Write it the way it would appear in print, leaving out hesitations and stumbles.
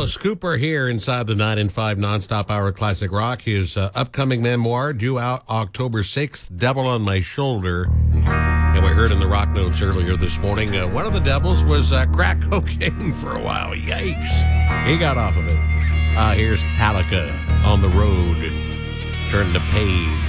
Alice Cooper here inside the 9 and 5 nonstop hour classic rock. His upcoming memoir due out October 6th, Devil on My Shoulder. And we heard in the rock notes earlier this morning, one of the devils was crack cocaine for a while. Yikes. He got off of it. Here's Metallica on the road. Turn the page.